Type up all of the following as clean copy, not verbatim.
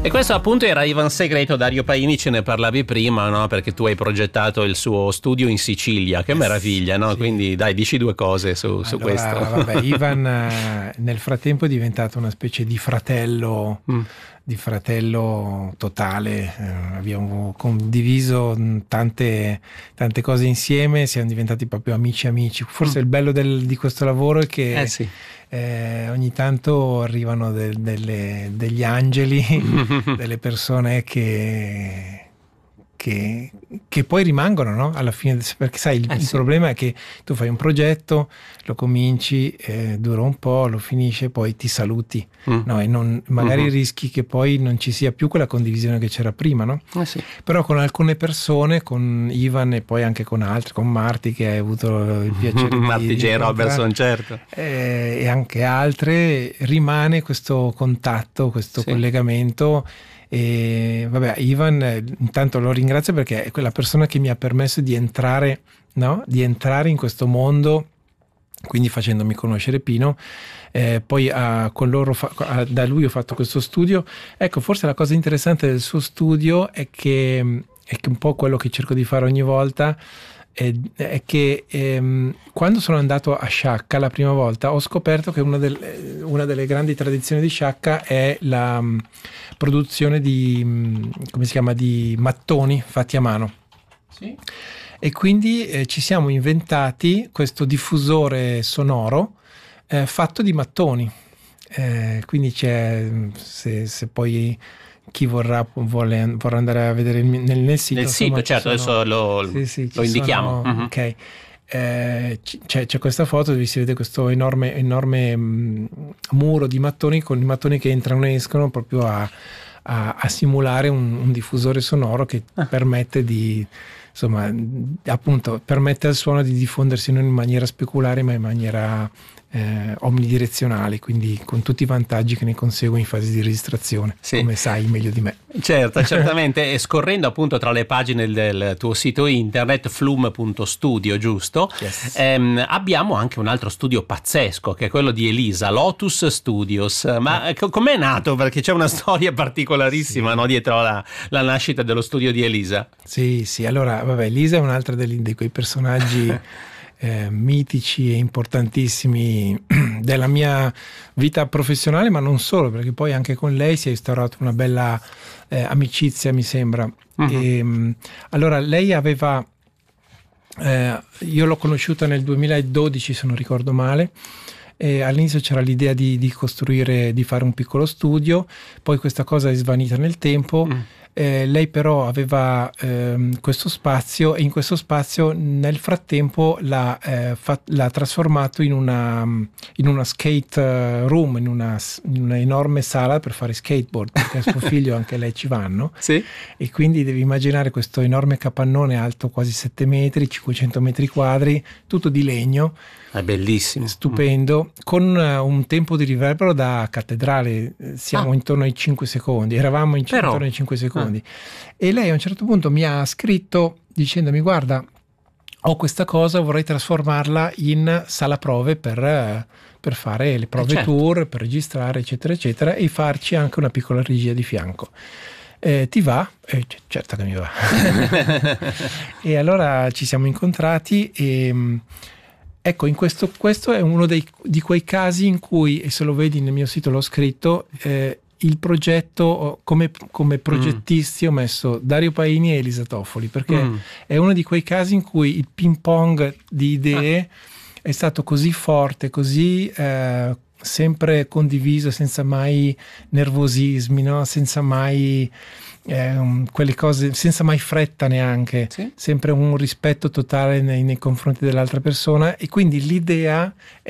E questo appunto era Ivan Segreto. Dario Paini, ce ne parlavi prima, no? Perché tu hai progettato il suo studio in Sicilia, che meraviglia, no? Sì. Quindi dai, dici due cose su questo. Vabbè, Ivan nel frattempo è diventato una specie di fratello, totale. Abbiamo condiviso tante cose insieme, siamo diventati proprio amici. Forse il bello di questo lavoro è che sì. Ogni tanto arrivano degli angeli, delle persone che poi rimangono, no? Alla fine, perché sai, il problema è che tu fai un progetto, lo cominci, dura un po', lo finisce, poi ti saluti, no? E magari rischi che poi non ci sia più quella condivisione che c'era prima, no? Sì. Però con alcune persone, con Ivan e poi anche con altri, con Marti, che hai avuto il piacere Marti J. Robertson, certo, e anche altre, rimane questo contatto, questo collegamento. E vabbè, Ivan intanto lo ringrazio perché è quella persona che mi ha permesso di entrare in questo mondo, quindi facendomi conoscere Pino. Poi con loro da lui ho fatto questo studio. Ecco, forse la cosa interessante del suo studio è che un po' quello che cerco di fare ogni volta è che quando sono andato a Sciacca la prima volta ho scoperto che una delle grandi tradizioni di Sciacca è la produzione di mattoni fatti a mano. Sì. E quindi ci siamo inventati questo diffusore sonoro fatto di mattoni. Quindi c'è, se poi chi vorrà andare a vedere nel sito. Nel sito, certo, adesso lo indichiamo. Ok. C'è questa foto dove si vede questo enorme muro di mattoni, con i mattoni che entrano e escono, proprio a simulare un diffusore sonoro che permette permette al suono di diffondersi non in maniera speculare ma in maniera omnidirezionale, quindi con tutti i vantaggi che ne conseguono in fase di registrazione, come sai meglio di me. Certo, certamente. E scorrendo appunto tra le pagine del tuo sito internet flume.studio, giusto? Yes. Abbiamo anche un altro studio pazzesco che è quello di Elisa, Lotus Studios. Ma com'è nato? Perché c'è una storia particolarissima, no? Dietro la nascita dello studio di Elisa. Sì, allora vabbè, Elisa è un'altra di quei personaggi mitici e importantissimi della mia vita professionale, ma non solo, perché poi anche con lei si è instaurata una bella amicizia, mi sembra. Allora lei aveva io l'ho conosciuta nel 2012, se non ricordo male, e all'inizio c'era l'idea di costruire, di fare un piccolo studio, poi questa cosa è svanita nel tempo. Lei però aveva questo spazio, e in questo spazio nel frattempo l'ha trasformato in una skate room, in una enorme sala per fare skateboard, perché a suo figlio anche lei ci vanno. Sì. E quindi devi immaginare questo enorme capannone alto quasi 7 metri, 500 metri quadri, tutto di legno. È bellissimo, stupendo, con un tempo di riverbero da cattedrale. Siamo intorno ai 5 secondi, eravamo intorno ai 5 secondi. E lei a un certo punto mi ha scritto dicendomi: guarda, ho questa cosa, vorrei trasformarla in sala prove per fare le prove tour, per registrare eccetera eccetera, e farci anche una piccola regia di fianco. Ti va? Certo che mi va. E allora ci siamo incontrati e ecco, questo è uno di quei casi in cui, e se lo vedi nel mio sito l'ho scritto, il progetto, come progettisti ho messo Dario Paini e Elisa Toffoli, perché è uno di quei casi in cui il ping pong di idee è stato così forte, così sempre condiviso, senza mai nervosismi, no? Senza mai quelle cose, senza mai fretta neanche, sempre un rispetto totale nei confronti dell'altra persona, e quindi l'idea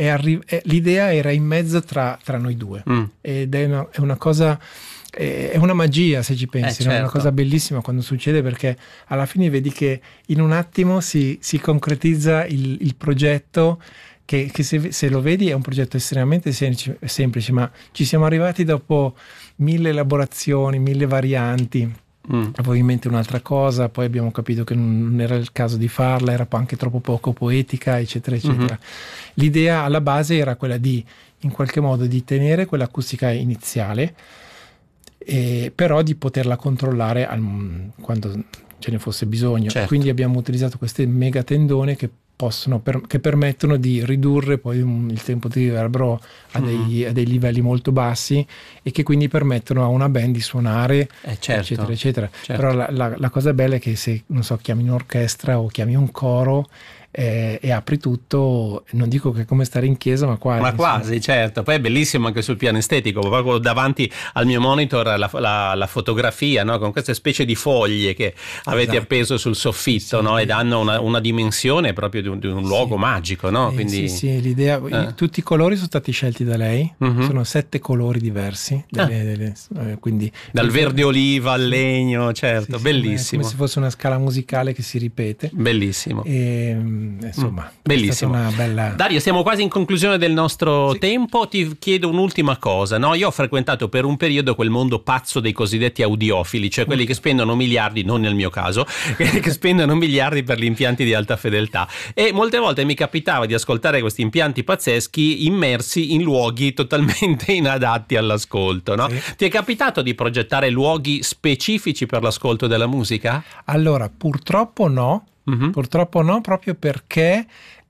era in mezzo tra noi due, ed è una cosa, è una magia se ci pensi, no? È una cosa bellissima quando succede, perché alla fine vedi che in un attimo si concretizza il progetto, che se lo vedi è un progetto estremamente semplice, ma ci siamo arrivati dopo 1000 elaborazioni, 1000 varianti, probabilmente un'altra cosa, poi abbiamo capito che non era il caso di farla, era anche troppo poco poetica, eccetera eccetera. L'idea alla base era quella di, in qualche modo, di tenere quell'acustica iniziale, però di poterla controllare quando ce ne fosse bisogno. Certo. Quindi abbiamo utilizzato queste megatendone che permettono di ridurre poi il tempo di riverbero a dei livelli molto bassi, e che quindi permettono a una band di suonare, certo, eccetera eccetera. Certo. Però la cosa bella è che se, non so, chiami un'orchestra o chiami un coro e apri tutto, non dico che è come stare in chiesa, ma quasi. Ma quasi, certo. Poi è bellissimo anche sul piano estetico, proprio davanti al mio monitor la fotografia, no? Con queste specie di foglie che avete appeso sul soffitto, no? E danno una dimensione proprio di un luogo magico, no? Quindi... Sì, l'idea, tutti i colori sono stati scelti da lei, sono 7 colori diversi, quindi dal verde oliva al legno, certo, bellissimo. Come se fosse una scala musicale che si ripete. Bellissimo. Insomma, bellissimo. È stata una bella... Dario, siamo quasi in conclusione del nostro tempo. Ti chiedo un'ultima cosa, no? Io ho frequentato per un periodo quel mondo pazzo dei cosiddetti audiofili, cioè quelli che spendono miliardi, non nel mio caso, che spendono miliardi per gli impianti di alta fedeltà, e molte volte mi capitava di ascoltare questi impianti pazzeschi immersi in luoghi totalmente inadatti all'ascolto, no? Ti è capitato di progettare luoghi specifici per l'ascolto della musica? Allora, purtroppo no. Purtroppo no, proprio perché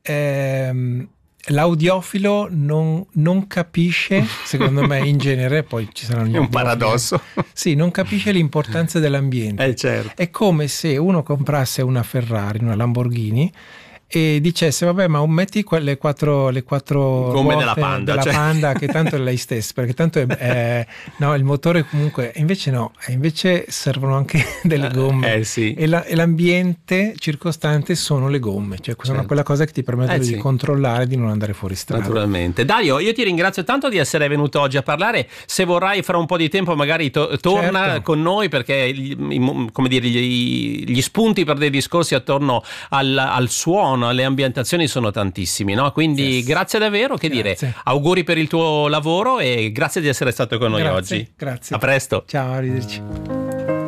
l'audiofilo non capisce, secondo me, in genere, poi ci saranno gli è un paradosso. Sì, non capisce l'importanza dell'ambiente. Certo. È come se uno comprasse una Ferrari, una Lamborghini, e dicesse vabbè, ma metti le quattro gomme della Panda, Panda, che tanto è lei stessa, perché tanto no, il motore comunque, invece no, invece servono anche delle gomme, e l'ambiente circostante sono le gomme, cioè sono quella cosa che ti permette di controllare, di non andare fuori strada. Naturalmente. Dario, io ti ringrazio tanto di essere venuto oggi a parlare. Se vorrai fra un po' di tempo magari torna con noi, perché come dire, gli spunti per dei discorsi attorno al suono, le ambientazioni sono tantissimi, no? Quindi grazie davvero, dire, auguri per il tuo lavoro e grazie di essere stato con noi oggi. Grazie. A presto. Ciao, arrivederci.